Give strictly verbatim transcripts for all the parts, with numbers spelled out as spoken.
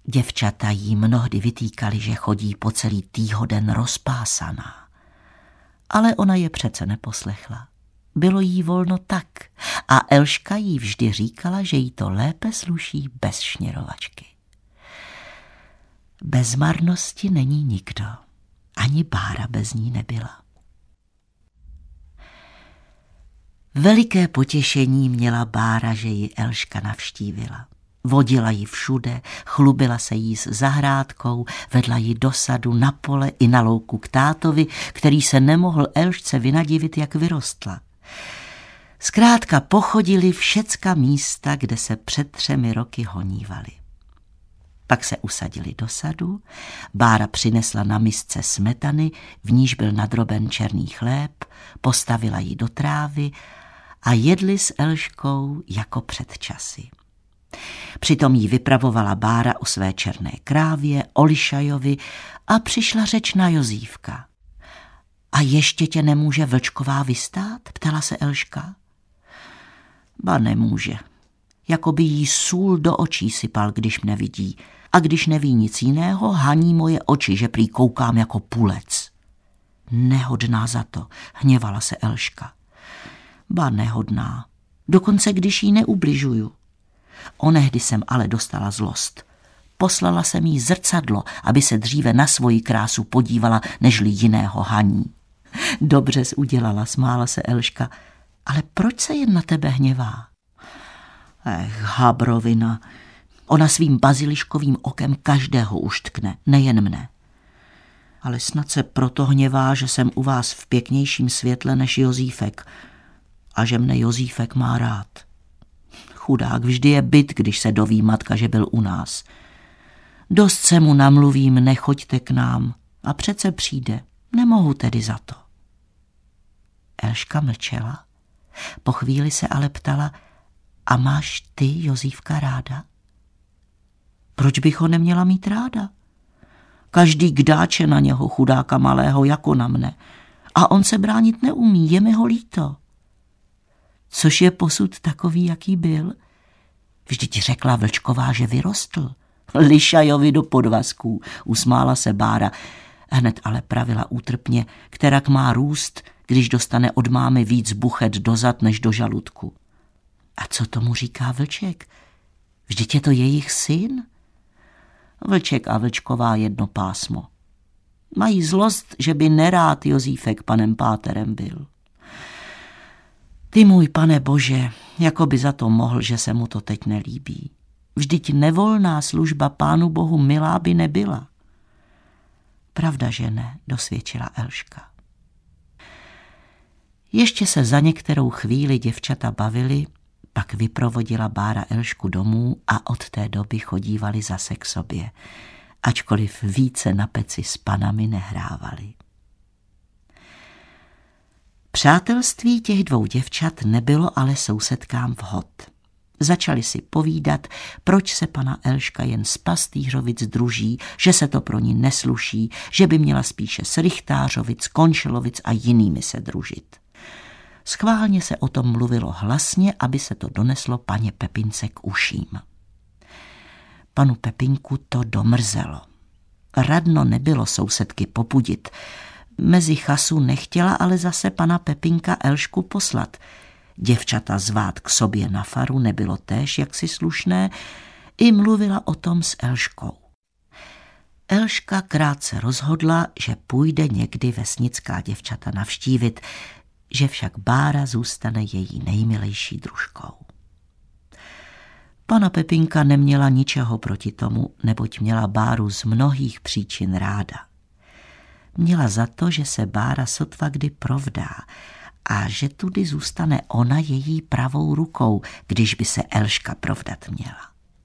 Děvčata jí mnohdy vytýkali, že chodí po celý týhoden rozpásaná. Ale ona je přece neposlechla. Bylo jí volno tak a Elška jí vždy říkala, že jí to lépe sluší bez šněrovačky. Bez marnosti není nikdo. Ani Bára bez ní nebyla. Veliké potěšení měla Bára, že ji Elška navštívila. Vodila ji všude, chlubila se jí s zahrádkou, vedla ji do sadu, na pole i na louku k tátovi, který se nemohl Elšce vynadivit, jak vyrostla. Zkrátka pochodili všecka místa, kde se před třemi roky honívali. Pak se usadili do sadu, Bára přinesla na misce smetany, v níž byl nadroben černý chléb, postavila ji do trávy a jedli s Elškou jako před časy. Přitom jí vypravovala Bára o své černé krávě, o Lišajovi a přišla řeč na Jozífka. A ještě tě nemůže Vlčková vystát? Ptala se Elška. Ba nemůže. Jakoby jí sůl do očí sypal, když mne vidí. A když neví nic jiného, haní moje oči, že prý koukám jako pulec. Nehodná za to, hněvala se Elška. Ba nehodná. Dokonce když jí neubližuju. Onehdy jsem ale dostala zlost. Poslala jsem jí zrcadlo, aby se dříve na svoji krásu podívala, nežli jiného haní. Dobře jsi udělala, smála se Elška. Ale proč se jen na tebe hněvá? Ech, habrovina. Ona svým baziliškovým okem každého uštkne, nejen mne. Ale snad se proto hněvá, že jsem u vás v pěknějším světle než Jozífek a že mne Jozífek má rád. Chudák vždy je byt, když se doví matka, že byl u nás. Dost se mu namluvím, nechoďte k nám a přece přijde. Nemohu tedy za to. Elška mlčela. Po chvíli se ale ptala, a máš ty Jozífka ráda? Proč bych ho neměla mít ráda? Každý kdáče na něho, chudáka malého, jako na mne. A on se bránit neumí, je mi ho líto. Což je posud takový, jaký byl? Vždyť řekla Vlčková, že vyrostl. Lišajovi do podvazků, usmála se Bára. Hned ale pravila útrpně, kterak má růst, když dostane od mámy víc buchet do zad než do žaludku. A co tomu říká Vlček? Vždyť je to jejich syn? Vlček a Vlčková jedno pásmo. Mají zlost, že by nerád Jozífek panem páterem byl. Ty můj pane Bože, jako by za to mohl, že se mu to teď nelíbí. Vždyť nevolná služba Pánu Bohu milá by nebyla. Pravda, že ne, dosvědčila Elška. Ještě se za některou chvíli děvčata bavili, pak vyprovodila Bára Elšku domů a od té doby chodívali zase k sobě, ačkoliv více na peci s panami nehrávali. Přátelství těch dvou děvčat nebylo ale sousedkám vhod. Začali si povídat, proč se pana Elška jen z Pastýřovic druží, že se to pro ní nesluší, že by měla spíše s Rychtářovic, Končelovic a jinými se družit. Schválně se o tom mluvilo hlasně, aby se to doneslo paně Pepince k uším. Panu Pepinku to domrzelo. Radno nebylo sousedky popudit. Mezi chasu nechtěla ale zase pana Pepinka Elšku poslat. Děvčata zvát k sobě na faru nebylo též jaksi slušné, i mluvila o tom s Elškou. Elška krátce rozhodla, že půjde někdy vesnická děvčata navštívit, že však Bára zůstane její nejmilejší družkou. Pana Pepinka neměla ničeho proti tomu, neboť měla Báru z mnohých příčin ráda. Měla za to, že se Bára sotva kdy provdá a že tudy zůstane ona její pravou rukou, když by se Elška provdat měla.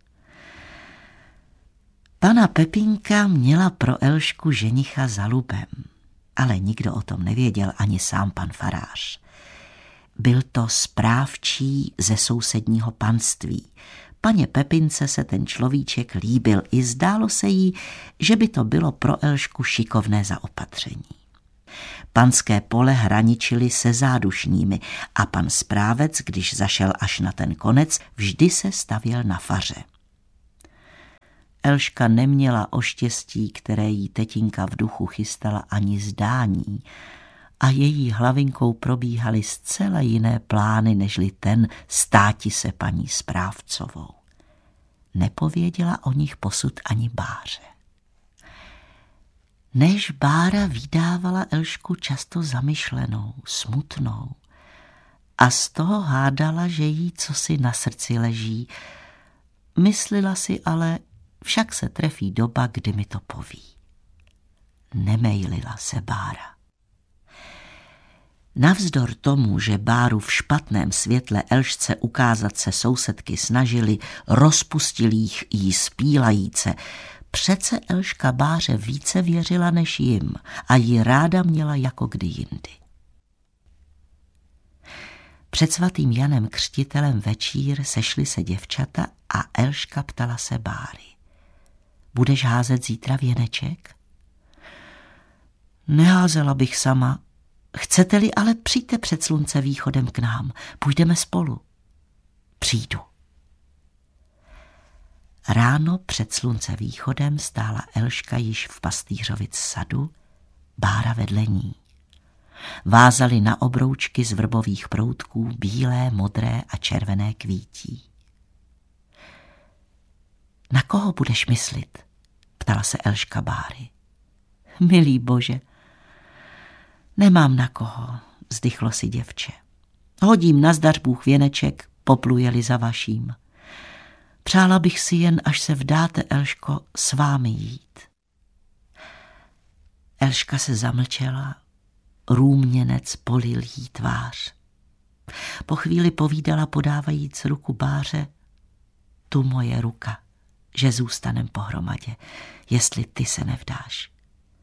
Pana Pepinka měla pro Elšku ženicha za lubem, ale nikdo o tom nevěděl, ani sám pan farář. Byl to správčí ze sousedního panství. Paně Pepince se ten človíček líbil i zdálo se jí, že by to bylo pro Elšku šikovné zaopatření. Panské pole hraničili se zádušními a pan správec, když zašel až na ten konec, vždy se stavěl na faře. Elška neměla o štěstí, které jí tetinka v duchu chystala, ani zdání, a její hlavinkou probíhaly zcela jiné plány, nežli ten státi se paní správcovou. Nepověděla o nich posud ani Báře. Než Bára vydávala Elšku často zamyšlenou, smutnou a z toho hádala, že jí cosi na srdci leží. Myslela si ale, však se trefí doba, kdy mi to poví. Nemejlila se Bára. Navzdor tomu, že Báru v špatném světle Elšce ukázat se sousedky snažili, rozpustil jich jí spílajíce, přece Elška Báře více věřila než jim a ji ráda měla jako kdy jindy. Před svatým Janem Křtitelem večír sešly se děvčata a Elška ptala se Báry. Budeš házet zítra věneček? Neházela bych sama. Chcete-li, ale přijďte před slunce východem k nám. Půjdeme spolu. Přijdu. Ráno před slunce východem stála Elška již v pastýřovic sadu, Bára vedle ní. Vázali na obroučky z vrbových proutků bílé, modré a červené kvítí. Na koho budeš myslit? Ptala se Elška Báry. Milý Bože, nemám na koho, vzdychlo si děvče. Hodím nazdař Bůh věneček, popluje-li za vaším. Přála bych si jen, až se vdáte, Elško, s vámi jít. Elška se zamlčela, růměnec polil jí tvář. Po chvíli povídala, podávajíc ruku Báře, tu moje ruka, že zůstanem pohromadě, jestli ty se nevdáš.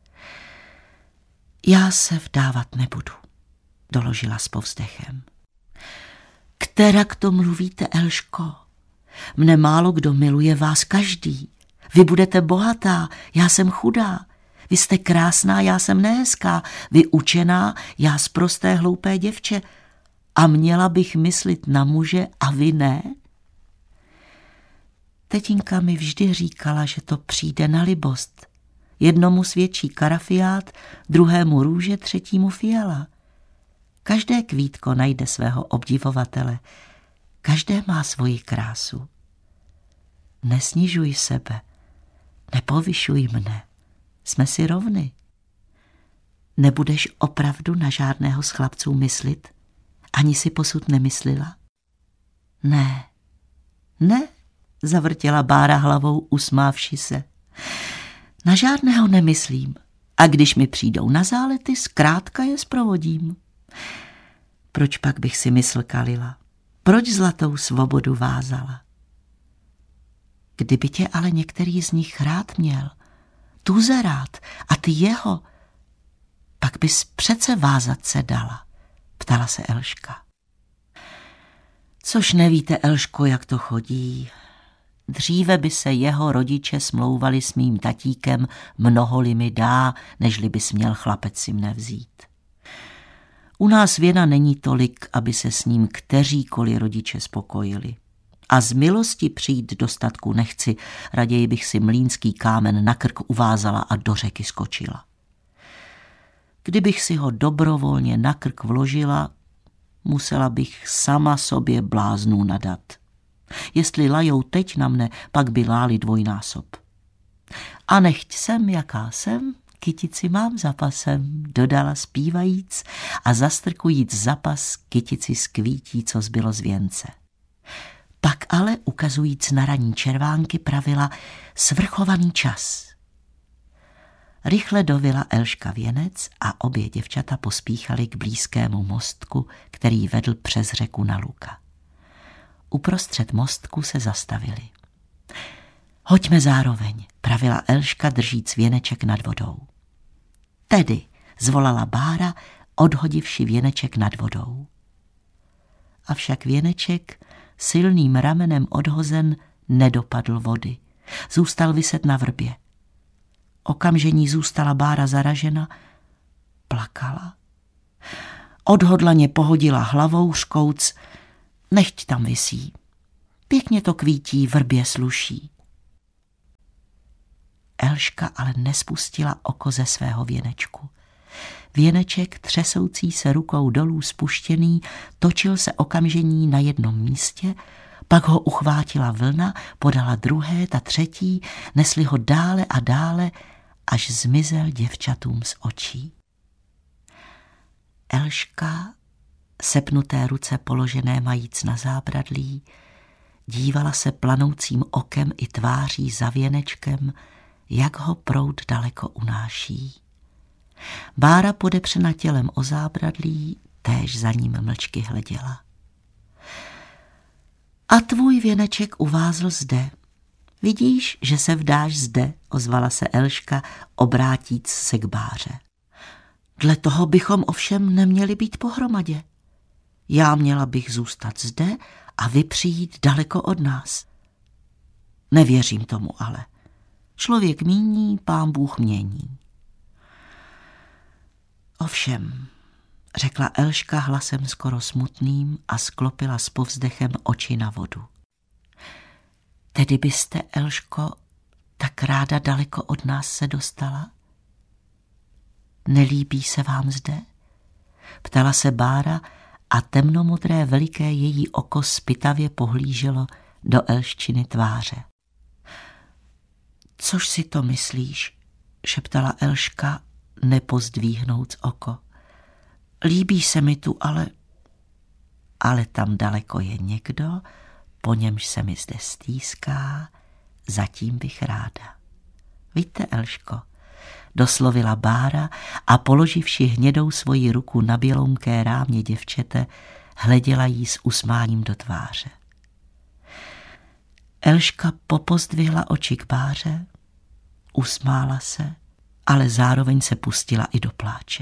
Já se vdávat nebudu, doložila s povzdechem. Kterak to mluvíte, Elško? Mne málo kdo miluje, vás každý. Vy budete bohatá, já jsem chudá. Vy jste krásná, já jsem nehezká. Vy učená, já sprosté hloupé děvče. A měla bych myslit na muže a vy ne? Tetinka mi vždy říkala, že to přijde na libost. Jednomu svědčí karafiát, druhému růže, třetímu fiala. Každé kvítko najde svého obdivovatele. Každé má svoji krásu. Nesnižuj sebe, nepovyšuj mne. Jsme si rovny. Nebudeš opravdu na žádného z chlapců myslit? Ani si posud nemyslela? Ne, ne, zavrtěla Bára hlavou, usmávši se. Na žádného nemyslím. A když mi přijdou na zálety, zkrátka je zprovodím. Proč pak bych si mysl kalila? Proč zlatou svobodu vázala? Kdyby tě ale některý z nich rád měl, tuze rád a ty jeho, pak bys přece vázat se dala, ptala se Elška. Což nevíte, Elško, jak to chodí. Dříve by se jeho rodiče smlouvali s mým tatíkem, mnoholi mi dá, nežli bys měl chlapec si mne vzít. U nás věna není tolik, aby se s ním kteříkoliv rodiče spokojili. A z milosti přijít do statku nechci, raději bych si mlýnský kámen na krk uvázala a do řeky skočila. Kdybych si ho dobrovolně na krk vložila, musela bych sama sobě bláznů nadat. Jestli lajou teď na mne, pak by láli dvojnásob. A nechť jsem, jaká jsem, kytici mám za pasem, dodala zpívajíc a zastrkujíc za pas kytici z kvítí, co zbylo z věnce. Pak ale, ukazujíc na raní červánky, pravila svrchovaný čas. Rychle dovila Elška věnec a obě děvčata pospíchaly k blízkému mostku, který vedl přes řeku na Luka. Uprostřed mostku se zastavili. Hoďme zároveň, pravila Elška, držíc věneček nad vodou. Tedy, zvolala Bára, odhodivši věneček nad vodou. Avšak věneček, silným ramenem odhozen, nedopadl vody. Zůstal viset na vrbě. Okamžení zůstala Bára zaražena, plakala. Odhodlaně pohodila hlavou, řkouc, nechť tam visí. Pěkně to kvítí, vrbě sluší. Elška ale nespustila oko ze svého věnečku. Věneček, třesoucí se rukou dolů spuštěný, točil se okamžení na jednom místě, pak ho uchvátila vlna, podala druhé, ta třetí, nesli ho dále a dále, až zmizel děvčatům z očí. Elška, sepnuté ruce položené majíc na zábradlí, dívala se planoucím okem i tváří za věnečkem, jak ho proud daleko unáší. Bára podepřena tělem o zábradlí též za ním mlčky hleděla. A tvůj věneček uvázl zde. Vidíš, že se vdáš zde, ozvala se Elška, obrátíc se k Báře. Dle toho bychom ovšem neměli být pohromadě. Já měla bych zůstat zde a vy přijít daleko od nás. Nevěřím tomu ale. Člověk míní, Pán Bůh mění. Ovšem, řekla Elška hlasem skoro smutným a sklopila s povzdechem oči na vodu. Tedy byste, Elško, tak ráda daleko od nás se dostala? Nelíbí se vám zde? Ptala se Bára a temnomodré veliké její oko zpytavě pohlíželo do Elščiny tváře. Což si to myslíš? Šeptala Elška, nepozdvíhnouc oko. Líbí se mi tu, ale... Ale tam daleko je někdo, po němž se mi zde stýská, zatím bych ráda. Víte, Elško, doslovila Bára a položivši hnědou svoji ruku na bělounké rámě děvčete, hleděla jí s usmáním do tváře. Elška popozdvihla oči k Báře, usmála se, ale zároveň se pustila i do pláče.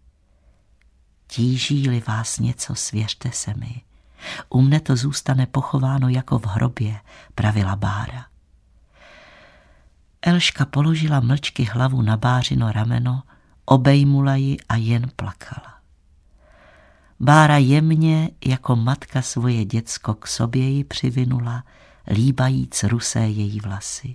Tíží-li vás něco, svěřte se mi. U mne to zůstane pochováno jako v hrobě, pravila Bára. Elška položila mlčky hlavu na Bářino rameno, obejmula ji a jen plakala. Bára jemně jako matka svoje děcko k sobě ji přivinula, líbajíc rusé její vlasy.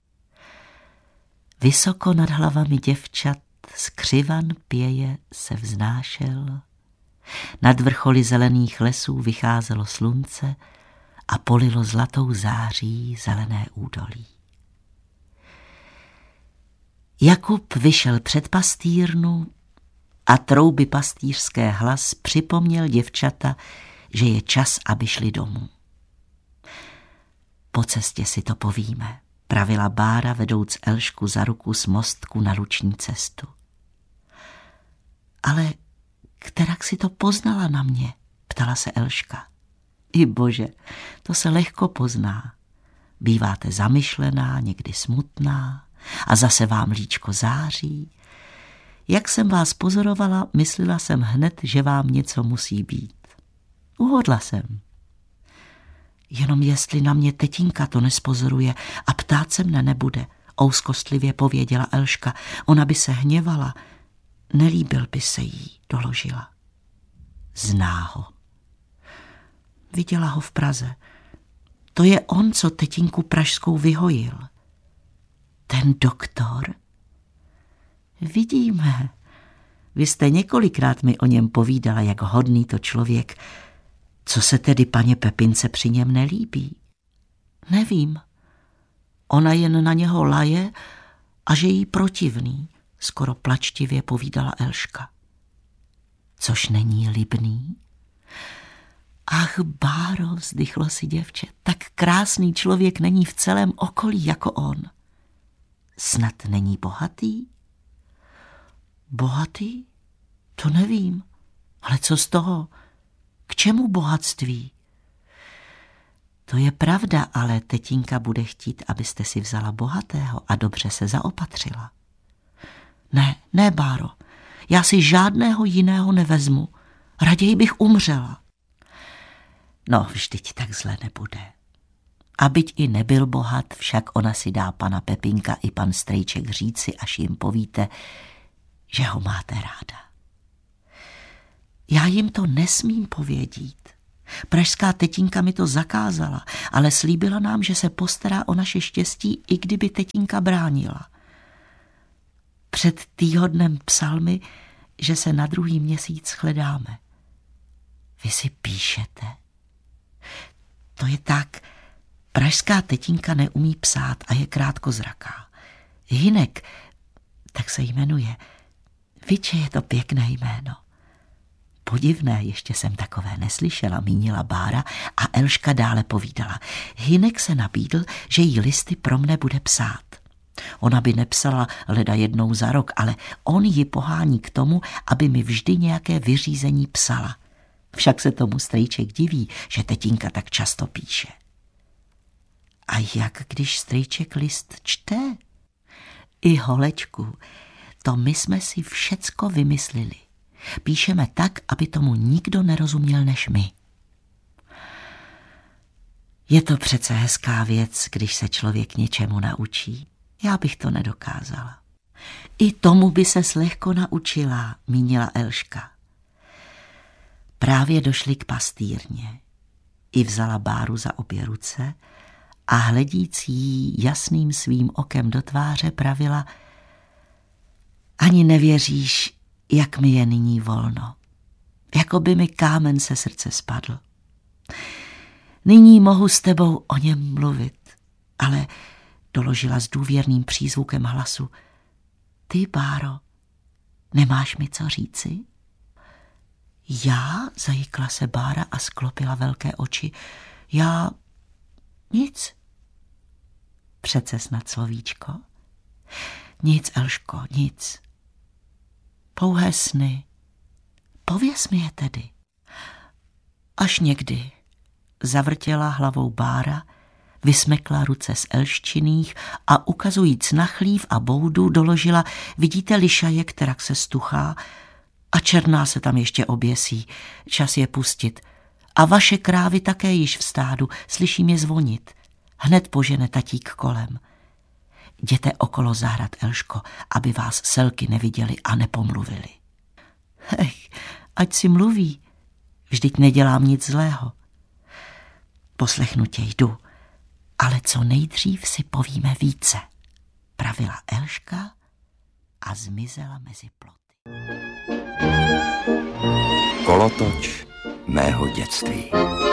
Vysoko nad hlavami děvčat skřivan pěje se vznášel, nad vrcholy zelených lesů vycházelo slunce a polilo zlatou září zelené údolí. Jakub vyšel před pastýrnu a trouby pastýřské hlas připomněl děvčata, že je čas, aby šli domů. Po cestě si to povíme, pravila Bára, vedouc Elšku za ruku z mostku na luční cestu. Ale kterak si to poznala na mě, ptala se Elška. I bože, to se lehko pozná. Býváte zamyšlená, někdy smutná a zase vám líčko září. Jak jsem vás pozorovala, myslela jsem hned, že vám něco musí být. Uhodla jsem. Jenom jestli na mě tetinka to nespozoruje a ptát se mne nebude, ouskostlivě pověděla Elška. Ona by se hněvala. Nelíbil by se jí, doložila. Zná ho. Viděla ho v Praze. To je on, co tetinku pražskou vyhojil. Ten doktor? Vidíme. Vy jste několikrát mi o něm povídala, jak hodný to člověk. Co se tedy paně Pepince při něm nelíbí? Nevím. Ona jen na něho laje a že jí protivný, skoro plačtivě povídala Elška. Což není libný? Ach, Báro, vzdychlo si děvče, tak krásný člověk není v celém okolí jako on. Snad není bohatý? Bohatý? To nevím. Ale co z toho? K čemu bohatství? To je pravda, ale tetinka bude chtít, abyste si vzala bohatého a dobře se zaopatřila. Ne, ne, Báro, já si žádného jiného nevezmu. Raději bych umřela. No, vždyť tak zle nebude. A byť i nebyl bohat, však ona si dá pana Pepinka i pan Strejček říci, až jim povíte, že ho máte ráda. Já jim to nesmím povědít. Pražská tetinka mi to zakázala, ale slíbila nám, že se postará o naše štěstí, i kdyby tetinka bránila. Před týhodnem psal mi, že se na druhý měsíc shledáme. Vy si píšete? To je tak, pražská tetinka neumí psát a je krátkozraká. Hynek, tak se jmenuje. Viče, je to pěkné jméno. Podivné, ještě jsem takové neslyšela, mínila Bára a Elška dále povídala. Hynek se nabídl, že jí listy pro mne bude psát. Ona by nepsala leda jednou za rok, ale on ji pohání k tomu, aby mi vždy nějaké vyřízení psala. Však se tomu strejček diví, že tetinka tak často píše. A jak když strejček list čte? I holečku, to my jsme si všecko vymyslili. Píšeme tak, aby tomu nikdo nerozuměl než my. Je to přece hezká věc, když se člověk něčemu naučí. Já bych to nedokázala. I tomu by se lehko naučila, mínila Elška. Právě došli k pastýrně. I vzala Báru za obě ruce a hledíc jí jasným svým okem do tváře pravila: ani nevěříš, jak mi je nyní volno. Jako by mi kámen se srdce spadl. Nyní mohu s tebou o něm mluvit, ale, doložila s důvěrným přízvukem hlasu, ty, Báro, nemáš mi co říci? Já? Zajikla se Bára a sklopila velké oči. Já... nic. Přece snad slovíčko? Nic, Elško, nic. Pouhé sny. Pověz mi je tedy. Až někdy. Zavrtěla hlavou Bára, vysmekla ruce z elščiných a ukazujíc na chlív a boudu doložila: vidíte lišaje, kterak se stuchá a černá se tam ještě oběsí. Čas je pustit. A vaše krávy také již v stádu, slyším je zvonit. Hned požene tatík kolem. Jděte okolo zahrad, Elško, aby vás selky neviděli a nepomluvili. Ech, ať si mluví, vždyť nedělám nic zlého. Poslechnu tě, jdu, ale co nejdřív si povíme více, pravila Elška a zmizela mezi ploty. Kolotoč mého dětství.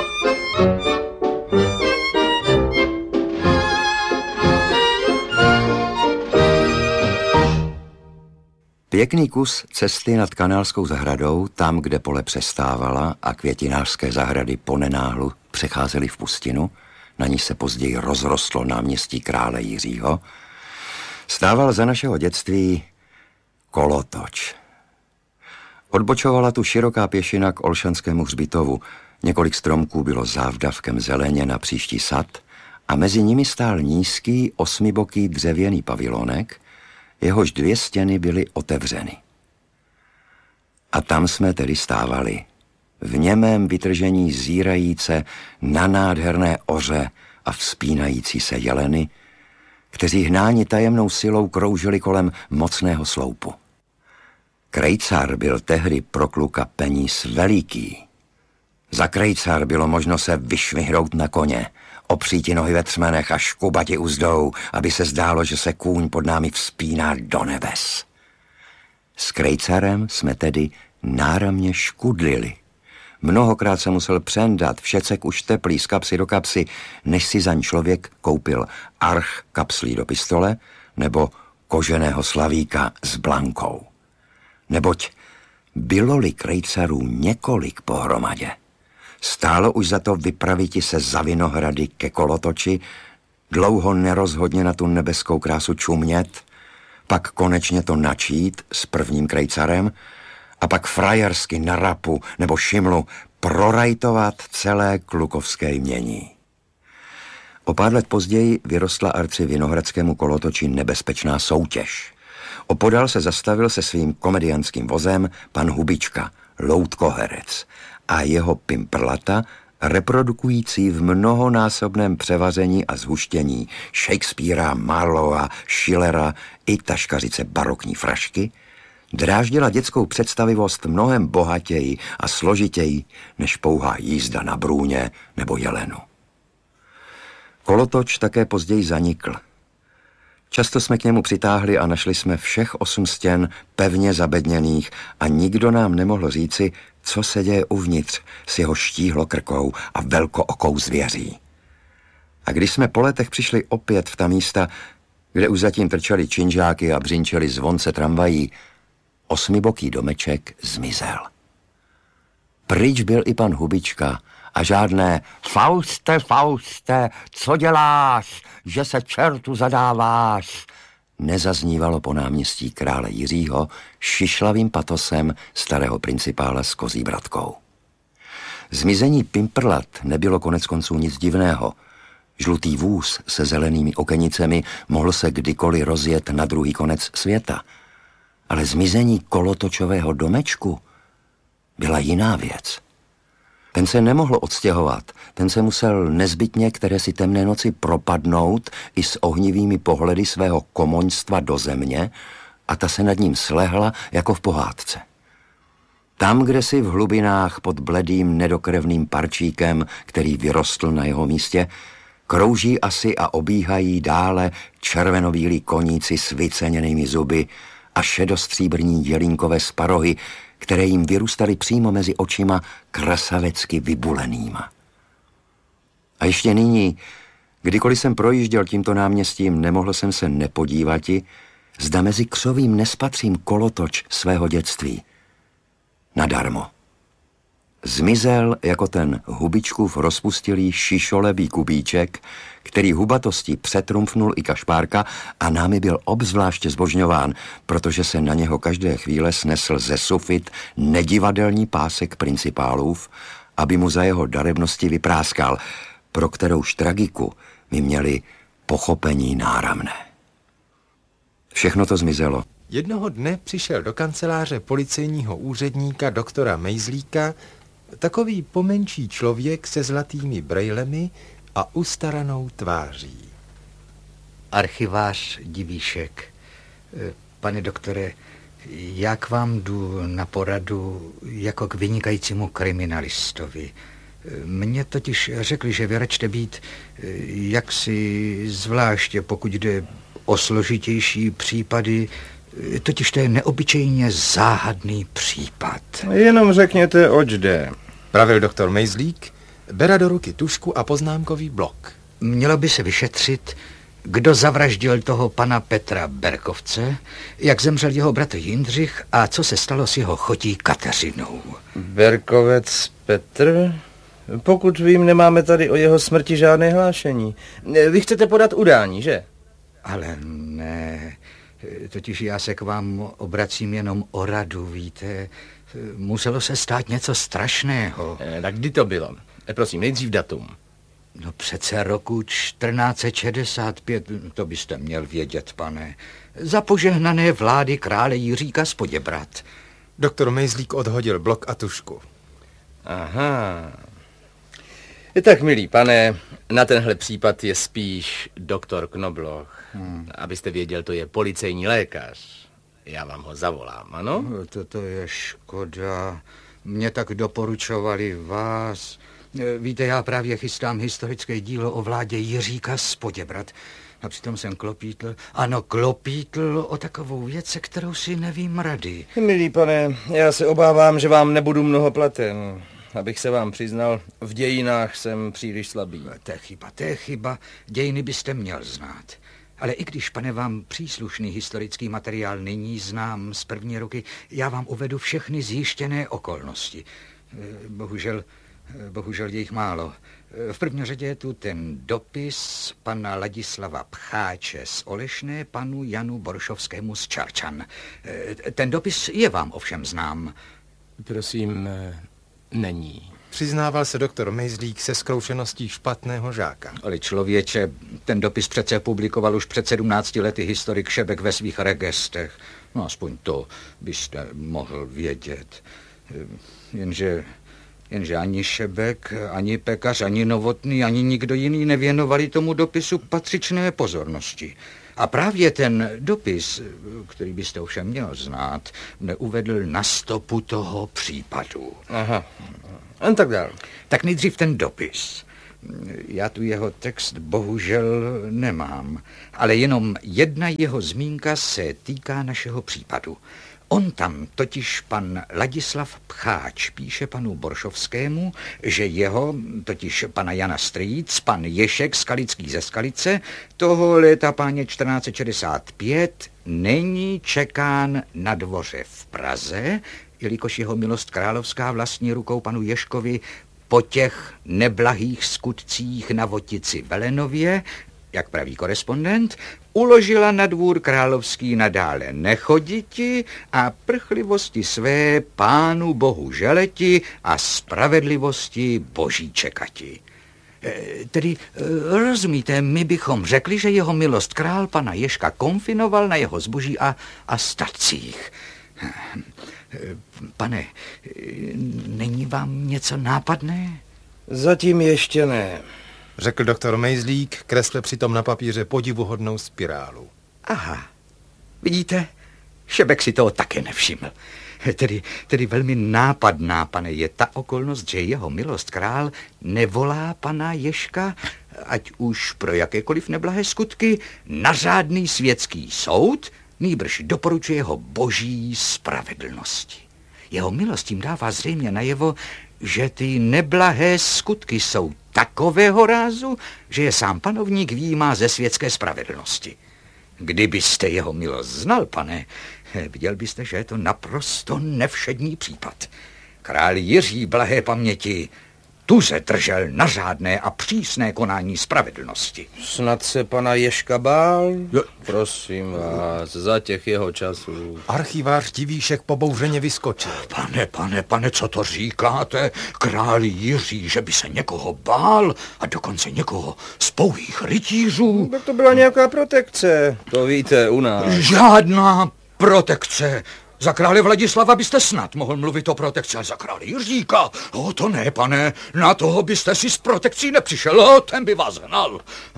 Pěkný kus cesty nad Kanálskou zahradou, tam, kde pole přestávala a květinářské zahrady ponenáhlu přecházely v pustinu, na níž se později rozrostlo náměstí krále Jiřího, stával za našeho dětství kolotoč. Odbočovala tu široká pěšina k Olšanskému hřbitovu, několik stromků bylo závdavkem zeleně na příští sad a mezi nimi stál nízký osmiboký dřevěný pavilonek, jehož dvě stěny byly otevřeny. A tam jsme tedy stávali, v němém vytržení zírajíce na nádherné oře a vzpínající se jeleny, kteří hnáni tajemnou silou kroužili kolem mocného sloupu. Krejcar byl tehdy pro kluka peníz veliký. Za krejcar bylo možno se vyšvihnout na koně, opříti nohy ve třmenech a škubati uzdou, aby se zdálo, že se kůň pod námi vzpíná do nebes. S krejcarem jsme tedy náramně škudlili. Mnohokrát se musel přendat všecek už teplý z kapsy do kapsy, než si zaň člověk koupil arch kapslí do pistole nebo koženého slavíka s blankou. Neboť bylo-li krejcarů několik pohromadě, stálo už za to vypraviti se za Vinohrady ke kolotoči, dlouho nerozhodně na tu nebeskou krásu čumět, pak konečně to načít s prvním krejcarem a pak frajersky na Rapu nebo Šimlu prorajtovat celé klukovské jmění. O pár let později vyrostla arci vinohradskému kolotoči nebezpečná soutěž. Opodál se zastavil se svým komediánským vozem pan Hubička, loutkoherec, a jeho pimprlata, reprodukující v mnohonásobném převaření a zhuštění Shakespearea, Marlowa, Schillera i taškařice barokní frašky, dráždila dětskou představivost mnohem bohatěji a složitěji než pouhá jízda na brůně nebo jelenu. Kolotoč také později zanikl. Často jsme k němu přitáhli a našli jsme všech osm stěn pevně zabedněných a nikdo nám nemohl říci, co se děje uvnitř s jeho štíhlokrkou a velkookou zvěří. A když jsme po letech přišli opět v ta místa, kde už zatím trčali činžáky a břinčeli zvonce tramvají, osmiboký domeček zmizel. Pryč byl i pan Hubička a žádné Fauste, Fauste, co děláš, že se čertu zadáváš, nezaznívalo po náměstí krále Jiřího šišlavým patosem starého principála s kozí bratkou. Zmizení Pimprlat nebylo konec konců nic divného. Žlutý vůz se zelenými okenicemi mohl se kdykoliv rozjet na druhý konec světa. Ale zmizení kolotočového domečku byla jiná věc. Ten se nemohl odstěhovat, ten se musel nezbytně které si temné noci propadnout i s ohnivými pohledy svého komoňstva do země a ta se nad ním slehla jako v pohádce. Tam, kde si v hlubinách pod bledým nedokrevným parčíkem, který vyrostl na jeho místě, krouží asi a obíhají dále červenobílí koníci s vyceněnými zuby a šedostříbrní jelínkové sparohy, které jim vyrůstaly přímo mezi očima krasavecky vybulenýma. A ještě nyní, kdykoliv jsem projížděl tímto náměstím, nemohl jsem se nepodívati, zda mezi křovím nespatřím kolotoč svého dětství. Nadarmo. Zmizel jako ten Hubičkův rozpustilý šišolebý kubíček, který hubatostí přetrumfnul i Kašpárka a námi byl obzvláště zbožňován, protože se na něho každé chvíle snesl ze sufit nedivadelní pásek principálův, aby mu za jeho darebnosti vypráskal, pro kterouž tragiku my měli pochopení náramné. Všechno to zmizelo. Jednoho dne přišel do kanceláře policejního úředníka doktora Mejzlíka takový pomenší člověk se zlatými brejlemi a ustaranou tváří. Archivář Divíšek. Pane doktore, já k vám jdu na poradu jako k vynikajícímu kriminalistovi. Mně totiž řekli, že vy račte být jaksi zvláště, pokud jde o složitější případy, totiž to je neobyčejně záhadný případ. Jenom řekněte, oč jde. Pravil doktor Mejzlík, bere do ruky tužku a poznámkový blok. Mělo by se vyšetřit, kdo zavraždil toho pana Petra Berkovce, jak zemřel jeho bratr Jindřich a co se stalo s jeho chotí Kateřinou. Berkovec Petr? Pokud vím, nemáme tady o jeho smrti žádné hlášení. Vy chcete podat udání, že? Ale ne, totiž já se k vám obracím jenom o radu, víte. Muselo se stát něco strašného. E, tak kdy to bylo? E, prosím, nejdřív datum. No přece roku čtrnáct set šedesát pět, to byste měl vědět, pane. Za požehnané vlády krále Jiříka z Poděbrad. Doktor Mejzlík odhodil blok a tužku. Aha. Tak, milý pane, na tenhle případ je spíš doktor Knobloch. Hmm. Abyste věděl, to je policejní lékař. Já vám ho zavolám, ano? To, to je škoda. Mě tak doporučovali vás. Víte, já právě chystám historické dílo o vládě Jiříka z Poděbrad. A přitom jsem klopítl, ano, klopítl o takovou věc, se kterou si nevím rady. Milý pane, já se obávám, že vám nebudu mnoho platen. Abych se vám přiznal, v dějinách jsem příliš slabý. To je chyba, to je chyba. Dějiny byste měl znát. Ale i když, pane, vám příslušný historický materiál není znám z první ruky, já vám uvedu všechny zjištěné okolnosti. Bohužel, bohužel je jich málo. V první řadě je tu ten dopis pana Ladislava Pcháče z Olešné panu Janu Boršovskému z Čarčan. Ten dopis je vám ovšem znám. Prosím, není. Přiznával se doktor Mejzlík se zkroušeností špatného žáka. Ale člověče, ten dopis přece publikoval už před sedmnácti lety historik Šebek ve svých regestech. No aspoň to byste mohl vědět. Jenže, jenže ani Šebek, ani Pekař, ani Novotný, ani nikdo jiný nevěnovali tomu dopisu patřičné pozornosti. A právě ten dopis, který byste ovšem měl znát, neuvedl na stopu toho případu. Aha. A tak dál. Tak nejdřív ten dopis. Já tu jeho text bohužel nemám, ale jenom jedna jeho zmínka se týká našeho případu. On tam totiž pan Ladislav Pcháč píše panu Boršovskému, že jeho, totiž pana Jana Strýc, pan Ješek Skalický ze Skalice, toho léta páně čtrnáct set šedesát pět není čekán na dvoře v Praze, jelikož jeho milost královská vlastní rukou panu Ješkovi po těch neblahých skutcích na Votici Velenově, jak praví korespondent, uložila na dvůr královský nadále nechoditi a prchlivosti své pánu bohu želeti a spravedlivosti boží čekati. E, tedy, e, rozumíte, my bychom řekli, že jeho milost král pana Ježka konfinoval na jeho zboží a, a stacích. E, pane, není vám něco nápadné? Zatím ještě ne, řekl doktor Mejzlík, kreslil přitom na papíře podivuhodnou spirálu. Aha, vidíte, Šebek si toho také nevšiml. Tedy, tedy velmi nápadná, pane, je ta okolnost, že jeho milost král nevolá pana Ježka, ať už pro jakékoliv neblahé skutky, na řádný světský soud, nýbrž doporučuje ho boží spravedlnosti. Jeho milost tím dává zřejmě najevo, že ty neblahé skutky jsou takového rázu, že je sám panovník výjímá ze světské spravedlnosti. Kdybyste jeho milost znal, pane, viděl byste, že je to naprosto nevšední případ. Král Jiří blahé paměti tuze držel na řádné a přísné konání spravedlnosti. Snad se pana Ježka bál? Jo. Prosím vás, za těch jeho časů. Archivář Divíšek pobouřeně vyskočil. Pane, pane, pane, co to říkáte? Král Jiří, že by se někoho bál a dokonce někoho z pouhých rytířů? Tak to byla nějaká protekce, to víte u nás. Žádná protekce. Za krále Vladislava byste snad mohl mluvit o protekci, ale za krále Jiříka, o to ne, pane, na toho byste si s protekcí nepřišel, o, ten by vás hnal.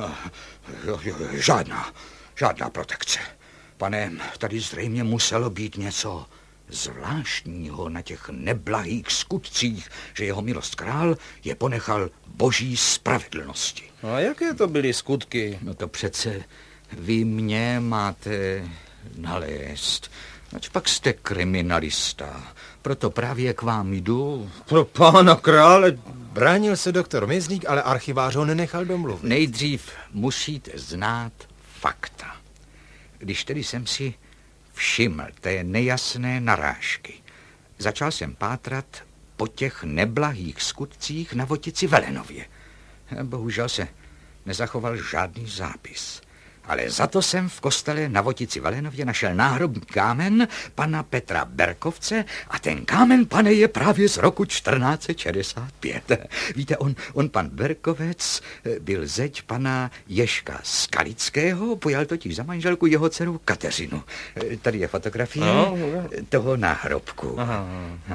Žádná, žádná protekce. Pane, tady zřejmě muselo být něco zvláštního na těch neblahých skutcích, že jeho milost král je ponechal boží spravedlnosti. A jaké to byly skutky? No to přece vy mě máte nalézt. Ač pak jste kriminalista, proto právě k vám jdu. Pro pána krále. Bránil se doktor Mejzlík, ale archivář ho nenechal domluvit. Nejdřív musíte znát fakta. Když tedy jsem si všiml té nejasné narážky, začal jsem pátrat po těch neblahých skutcích na Votici Velenově. Bohužel se nezachoval žádný zápis. Ale za to jsem v kostele na Votici Velenově našel náhrobní kámen pana Petra Berkovce a ten kámen, pane, je právě z roku čtrnáct set šedesát pět. Víte, on, on pan Berkovec byl zeď pana Ježka Skalického, pojal totiž za manželku jeho dceru Kateřinu. Tady je fotografie no, toho náhrobku. Aha.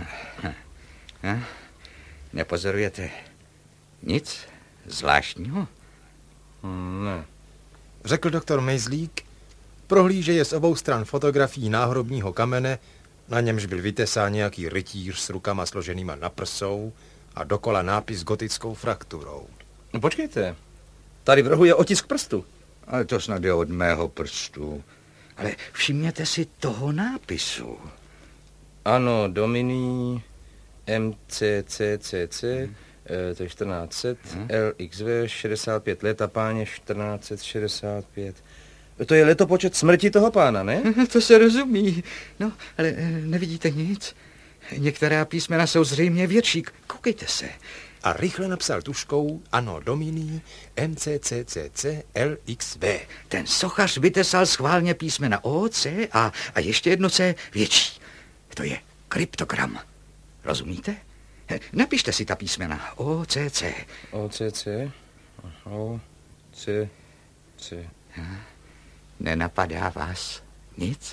Aha. Nepozorujete nic zvláštního? Ne. Řekl doktor Mejzlík, prohlížeje z obou stran fotografií náhrobního kamene, na němž byl vytesán nějaký rytíř s rukama složenýma na prsou a dokola nápis gotickou frakturou. No počkejte, tady v rohu je otisk prstu. Ale to snad je od mého prstu. Ale všimněte si toho nápisu. Ano, Domini M C C C C, hmm. to je čtrnáct set, hmm. L X V šedesát pět let a páně čtrnáct set šedesát pět. To je letopočet smrti toho pána, ne? To se rozumí. No, ale nevidíte nic? Některá písmena jsou zřejmě větší. Koukejte se. A rychle napsal tuškou Anno Domini M C C C C L X V. Ten sochař vytesal schválně písmena O, C a, a ještě jedno C větší. To je kryptogram. Rozumíte? Napište si ta písmena O, C, C. O, C, C. O, C, C. Nenapadá vás nic?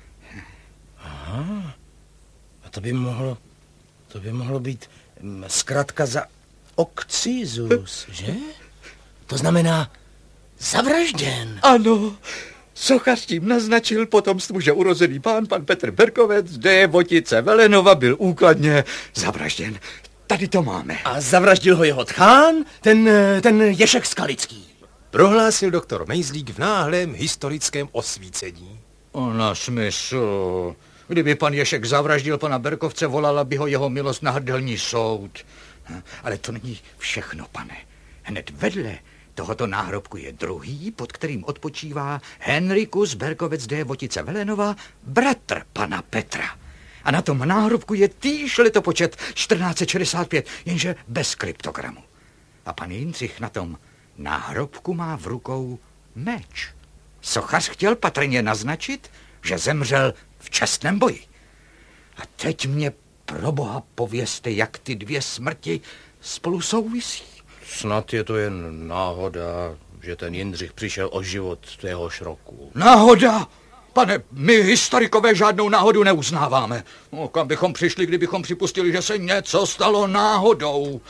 Aha. A to by mohlo, to by mohlo být zkratka za okcizus, že? To znamená zavražděn. Ano. Sochař tím naznačil potomstvu, že urozený pán, pan Petr Berkovec, de Votice Velenova, byl úkladně zavražděn. tady to máme. A zavraždil ho jeho tchán, ten, ten Ježek Skalický. Prohlásil doktor Mejzlík v náhlém historickém osvícení. Na smysl. Kdyby pan Ježek zavraždil pana Berkovce, volala by ho jeho milost na hrdelní soud. Ale to není všechno, pane. Hned vedle tohoto náhrobku je druhý, pod kterým odpočívá Henrikus Berkovec de Votice Velenova, bratr pana Petra. A na tom náhrobku je týž letopočet čtrnáct set šedesát pět, jenže bez kryptogramu. A pan Jindřich na tom náhrobku má v rukou meč. Sochař chtěl patrně naznačit, že zemřel v čestném boji. A teď mě pro boha povězte, jak ty dvě smrti spolu souvisí. Snad je to jen náhoda, že ten Jindřich přišel o život téhož roku. Náhoda? Pane, my historikové žádnou náhodu neuznáváme. No, kam bychom přišli, kdybychom připustili, že se něco stalo náhodou?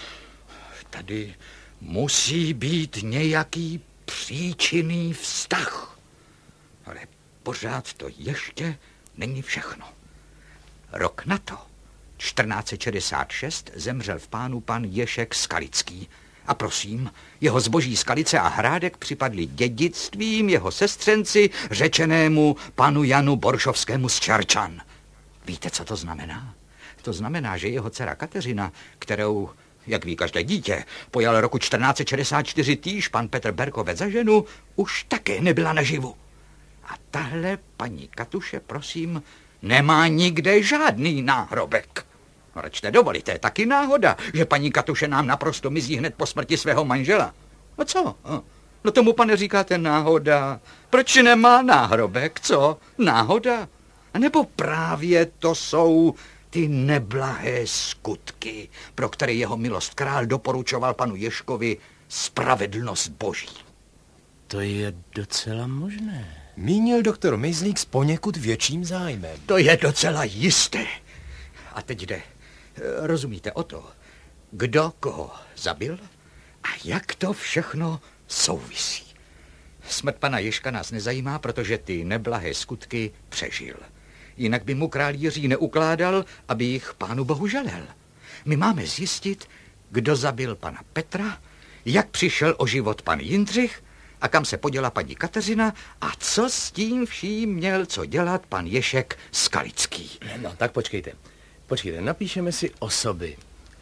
Tady musí být nějaký příčinný vztah. Ale pořád to ještě není všechno. Rok na to, čtrnáct set šedesát šest, zemřel v Pánu pan Ježek Skalický. A prosím, jeho zboží Skalice a Hrádek připadli dědictvím jeho sestřenci, řečenému panu Janu Boršovskému z Čarčan. Víte, co to znamená? To znamená, že jeho dcera Kateřina, kterou, jak ví každé dítě, pojal roku čtrnáct set šedesát čtyři týž pan Petr Berkovec za ženu, už také nebyla naživu. A tahle paní Katuše, prosím, nemá nikde žádný náhrobek. No, račte dovolíte, taky náhoda, že paní Katuše nám naprosto mizí hned po smrti svého manžela. No co? No tomu, pane, říkáte náhoda. Proč nemá náhrobek, co? Náhoda? A nebo právě to jsou ty neblahé skutky, pro které jeho milost král doporučoval panu Ježkovi spravedlnost boží. To je docela možné. Mínil doktor Mejzlík s poněkud větším zájmem. To je docela jisté. A teď jde, rozumíte, o to, kdo koho zabil a jak to všechno souvisí. Smrt pana Ježka nás nezajímá, protože ty neblahé skutky přežil. Jinak by mu král Jiří neukládal, aby jich pánu bohu želel. My máme zjistit, kdo zabil pana Petra, jak přišel o život pan Jindřich a kam se poděla paní Kateřina a co s tím vším měl co dělat pan Ježek Skalický. No, tak počkejte. Počkejte, napíšeme si osoby.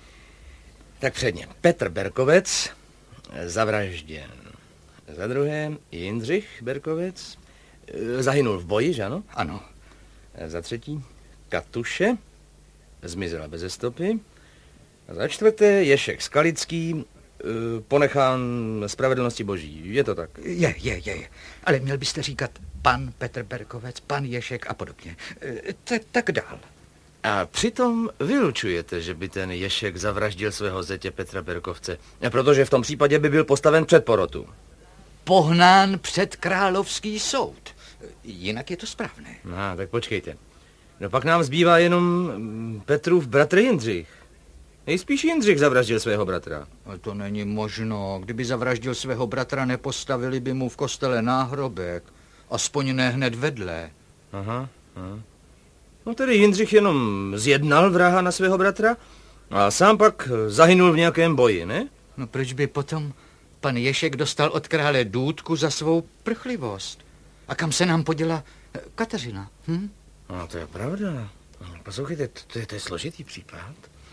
Tak předně, Petr Berkovec, zavražděn. Za druhé, Jindřich Berkovec, zahynul v boji, že ano? Ano. Za třetí, Katuše, zmizela beze stopy. A za čtvrté, Ježek Skalický, ponechán spravedlnosti boží. Je to tak? Je, je, je. Ale měl byste říkat pan Petr Berkovec, pan Ježek a podobně. T- tak dál. A přitom vylučujete, že by ten Ježek zavraždil svého zetě Petra Berkovce, protože v tom případě by byl postaven před porotu. Pohnán před královský soud. Jinak je to správné. No, tak počkejte. No pak nám zbývá jenom Petrův bratr Jindřich. Nejspíš Jindřich zavraždil svého bratra. Ale to není možno. Kdyby zavraždil svého bratra, nepostavili by mu v kostele náhrobek. Aspoň ne hned vedle. Aha, aha. No tedy Jindřich jenom zjednal vraha na svého bratra a sám pak zahynul v nějakém boji, ne? No proč by potom pan Ježek dostal od krále důtku za svou prchlivost? A kam se nám poděla Kateřina? Hm? No to je pravda. Poslouchejte, to je, to je složitý případ.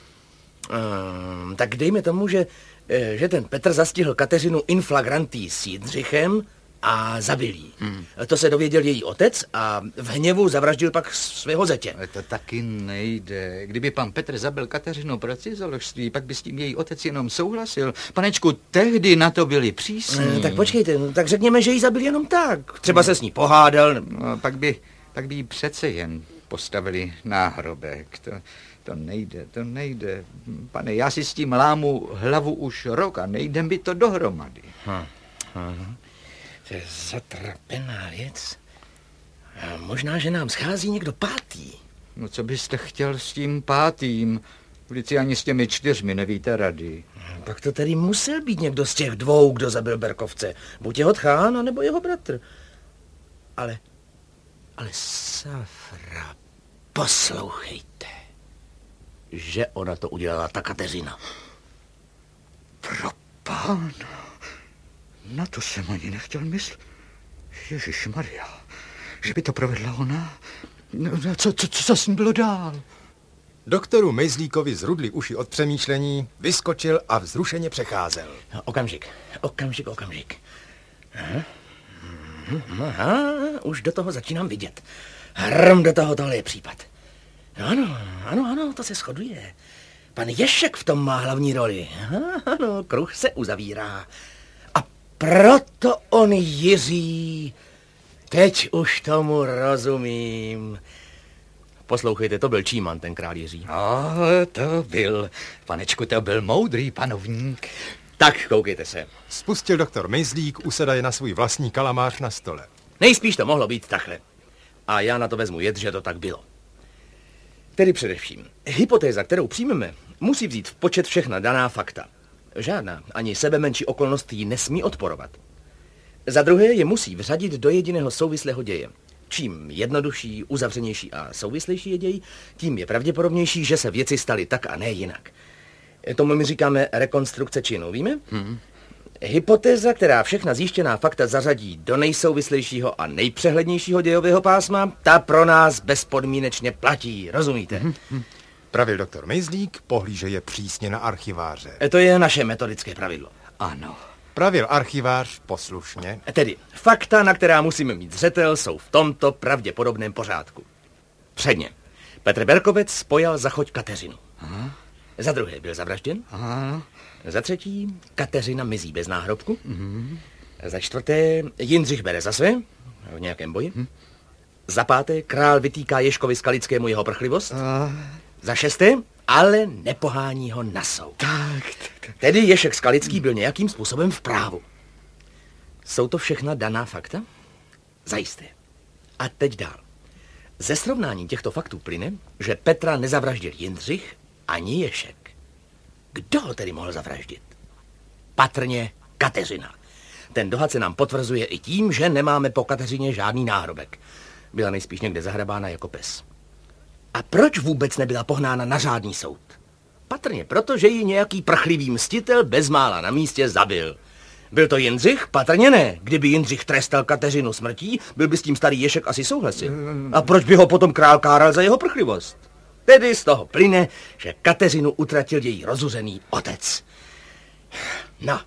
Um, tak dejme tomu, že, že ten Petr zastihl Kateřinu in flagranti s Jindřichem a zabil jí. Hmm. To se dověděl její otec a v hněvu zavraždil pak svého zetě. Ale to taky nejde. Kdyby pan Petr zabil Kateřinu pro cizoložství, pak by s tím její otec jenom souhlasil. Panečku, tehdy na to byli přísní. E, tak počkejte, no, tak řekněme, že jí zabil jenom tak. Třeba se s ní pohádal. No, pak by, pak by jí přece jen postavili náhrobek. To, to nejde, to nejde. Pane, já si s tím lámu hlavu už rok a nejde mi to dohromady. Hm. Hm. To je zatrapená věc. A možná, že nám schází někdo pátý. No co byste chtěl s tím pátým? Vždyť si ani s těmi čtyřmi nevíte rady. Pak to tedy musel být někdo z těch dvou, kdo zabil Berkovce. Buď jeho tchán, anebo jeho bratr. Ale, ale Safra, poslouchejte. že ona to udělala ta Kateřina. Pro pána, na to jsem ani nechtěl myslet. Ježišmarja, že by to provedla ona? No, co, co, co s ní bylo dál? Doktoru Mejzlíkovi zrudly uši od přemýšlení, vyskočil a vzrušeně přecházel. Okamžik, okamžik, okamžik. Aha. Aha, už do toho začínám vidět. Hrm do toho, tohle je případ. Ano, ano, ano, to se shoduje. Pan Ježek v tom má hlavní roli. Aha, ano, kruh se uzavírá. A proto on Jiří. Teď už tomu rozumím. Poslouchejte, to byl Číman, ten král Jiří. No, to byl, panečku, to byl moudrý panovník. Tak, koukejte se. Spustil doktor Mejzlík, usedaje na svůj vlastní kalamář na stole. Nejspíš to mohlo být takhle. A já na to vezmu jed, že to tak bylo. Tedy především, hypotéza, kterou přijmeme, musí vzít v počet všechna daná fakta. Žádná, ani sebemenší okolnost jí nesmí odporovat. Za druhé je musí vřadit do jediného souvislého děje. Čím jednodušší, uzavřenější a souvislejší je děj, tím je pravděpodobnější, že se věci staly tak a ne jinak. Tomu my říkáme rekonstrukce činu, víme? Hmm. Hypotéza, která všechna zjištěná fakta zařadí do nejsouvislejšího a nejpřehlednějšího dějového pásma, ta pro nás bezpodmínečně platí, rozumíte? Hmm. Pravil doktor Mejzlík, pohlíže je přísně na archiváře. To je naše metodické pravidlo. Ano. Pravil archivář poslušně. Tedy, fakta, na která musíme mít zřetel, jsou v tomto pravděpodobném pořádku. Předně, Petr Berkovec spojal za choď Kateřinu. Aha. Za druhé byl zavražděn. Aha. Za třetí, Kateřina mizí bez náhrobku. Mm. Za čtvrté, Jindřich bere za své v nějakém boji. Mm. Za páté, král vytýká Ježkovi Skalickému jeho prchlivost. A... Za šesté, ale nepohání ho na soud. Tak, tak. Tedy Ježek Skalický byl nějakým způsobem v právu. Jsou to všechna daná fakta? Zajisté. A teď dál. Ze srovnání těchto faktů plyne, že Petra nezavraždil Jindřich ani Ježek. Kdo ho tedy mohl zavraždit? Patrně Kateřina. Ten dohad se nám potvrzuje i tím, že nemáme po Kateřině žádný náhrobek. Byla nejspíš někde zahrabána jako pes. A proč vůbec nebyla pohnána na řádný soud? Patrně proto, že ji nějaký prchlivý mstitel bezmála na místě zabil. Byl to Jindřich? Patrně ne. Kdyby Jindřich trestal Kateřinu smrtí, byl by s tím starý Ježek asi souhlasil. A proč by ho potom král káral za jeho prchlivost? Tedy z toho plyne, že Kateřinu utratil její rozuřený otec. No.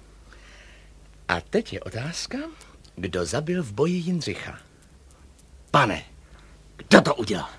A teď je otázka, kdo zabil v boji Jindřicha. Pane, kdo to udělal?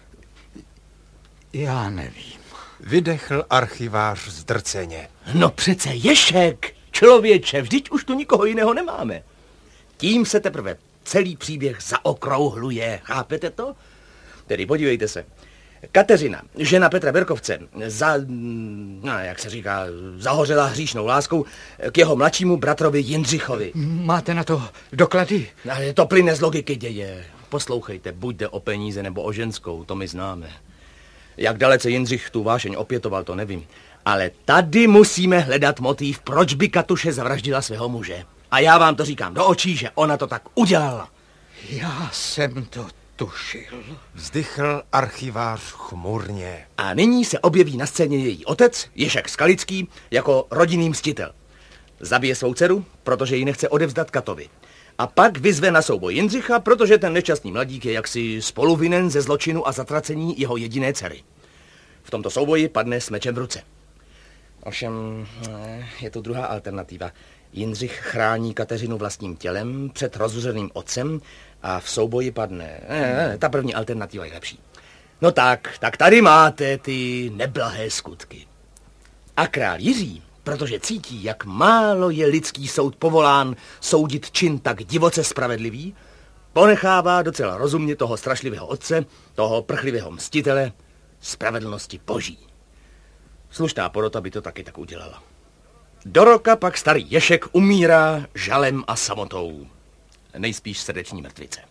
Já nevím. Vydechl archivář zdrceně. No přece Ježek, člověče, vždyť už tu nikoho jiného nemáme. Tím se teprve celý příběh zaokrouhluje, chápete to? Tedy podívejte se. Kateřina, žena Petra Berkovce, za, no, jak se říká, zahořela hříšnou láskou k jeho mladšímu bratrovi Jindřichovi. Máte na to doklady? Ale to plyne z logiky děje. Poslouchejte, buď jde o peníze nebo o ženskou, to my známe. Jak dalece Jindřich tu vášeň opětoval, to nevím. Ale tady musíme hledat motiv, proč by Katuše zavraždila svého muže. A já vám to říkám do očí, že ona to tak udělala. Já jsem to tušil. Vzdychl archivář chmurně. A nyní se objeví na scéně její otec, Ježek Skalický, jako rodinný mstitel. Zabije svou dceru, protože ji nechce odevzdat Katovi. A pak vyzve na souboj Jindřicha, protože ten nešťastný mladík je jaksi spoluvinen ze zločinu a zatracení jeho jediné dcery. V tomto souboji padne s mečem v ruce. Ovšem, je tu druhá alternativa. Jindřich chrání Kateřinu vlastním tělem před rozuřeným otcem a v souboji padne. Ne, ne, ta první alternativa je lepší. No tak, tak tady máte ty neblahé skutky. A král Jiří, protože cítí, jak málo je lidský soud povolán soudit čin tak divoce spravedlivý, ponechává docela rozumně toho strašlivého otce, toho prchlivého mstitele, spravedlnosti boží. Slušná porota by to taky tak udělala. Do roka pak starý Ježek umírá žalem a samotou. Nejspíš srdeční mrtvice.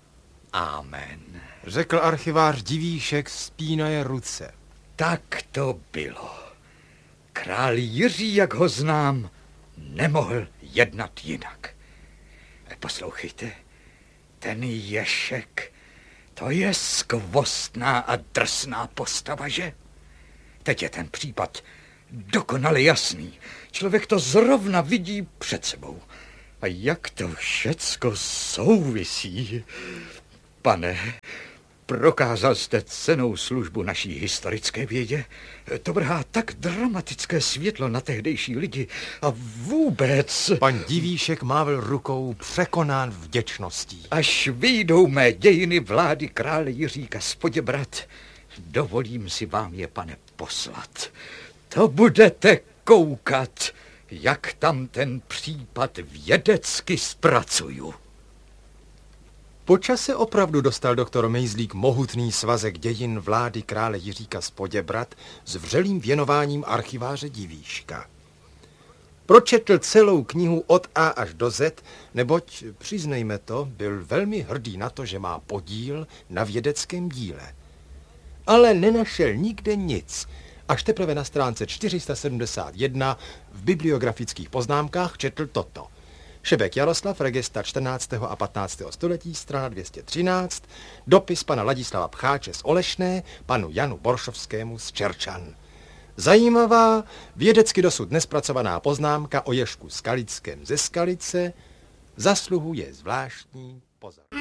Amen. Řekl archivář Divíšek, spínaje ruce. Tak to bylo. Král Jiří, jak ho znám, nemohl jednat jinak. Poslouchejte, ten Ježek, to je skvostná a drsná postava, že? Teď je ten případ dokonale jasný. Člověk to zrovna vidí před sebou. A jak to všecko souvisí. Pane, prokázal jste cennou službu naší historické vědě. To vrhá tak dramatické světlo na tehdejší lidi a vůbec... Pan Divíšek mávl rukou, překonán vděčností. Až vyjdou mé dějiny vlády krále Jiříka z Poděbrad, dovolím si vám je, pane, poslat. To budete koukat, jak tam ten případ vědecky zpracuju. Po čase opravdu dostal doktor Mejzlík mohutný svazek dějin vlády krále Jiříka z Poděbrad s vřelým věnováním archiváře Divíška. Pročetl celou knihu od A až do Z, neboť, přiznejme to, byl velmi hrdý na to, že má podíl na vědeckém díle. Ale nenašel nikde nic, až teprve na stránce čtyři sta sedmdesát jedna v bibliografických poznámkách četl toto. Šebek Jaroslav, regista čtrnáctého a patnáctého století, strana dvě stě třináct, dopis pana Ladislava Pcháče z Olešné, panu Janu Boršovskému z Čerčan. Zajímavá, vědecky dosud nespracovaná poznámka o Ježku Skalickém ze Skalice zasluhuje zvláštní pozornost.